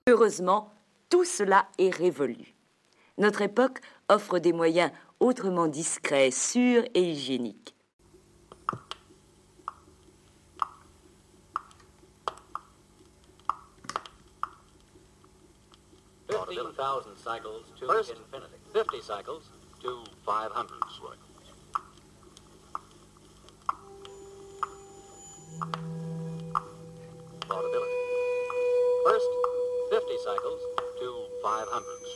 Heureusement, tout cela est révolu. Notre époque offre des moyens autrement discrets, sûrs et hygiéniques. Cycles to First, infinity. 50 cycles to 500 cycles. Plausibility. First, 50 cycles to 500